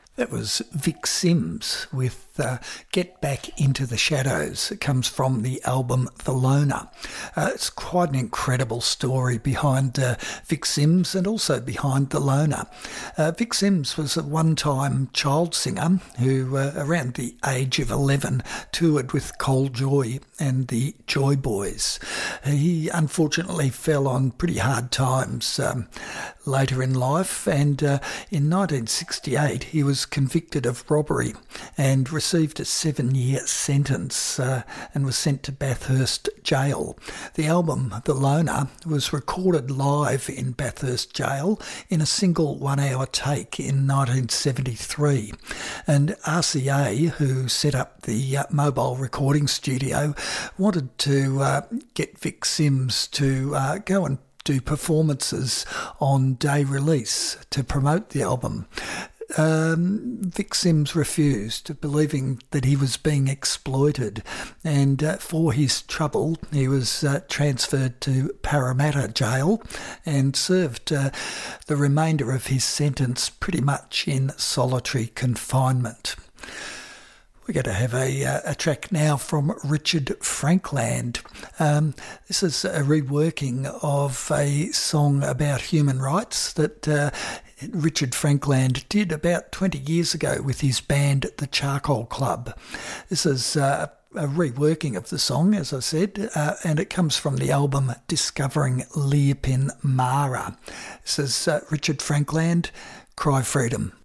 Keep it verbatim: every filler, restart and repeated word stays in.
That was Vic Sims with uh, Get Back Into the Shadows. It comes from the album The Loner. Uh, it's quite an incredible story behind uh, Vic Sims and also behind The Loner. Uh, Vic Sims was a one-time child singer who, uh, around the age of eleven, toured with Cole Joy and the Joy Boys. He unfortunately fell on pretty hard times um, later in life, and uh, in nineteen sixty-eight he was convicted of robbery and received a seven-year sentence uh, and was sent to Bathurst Jail. The album The Loner was recorded live in Bathurst Jail in a single one-hour take in nineteen seventy-three, and R C A, who set up the uh, mobile recording studio, wanted to uh, get Vic Sims to uh, go and do performances on day release to promote the album. Um, Vic Sims refused, believing that he was being exploited, and uh, for his trouble he was uh, transferred to Parramatta Jail and served uh, the remainder of his sentence pretty much in solitary confinement. We're going to have a, uh, a track now from Richard Frankland. Um, this is a reworking of a song about human rights that uh, Richard Frankland did about twenty years ago with his band The Charcoal Club. This is uh, a reworking of the song, as I said, uh, and it comes from the album Discovering Leapin Mara. This is uh, Richard Frankland, Cry Freedom.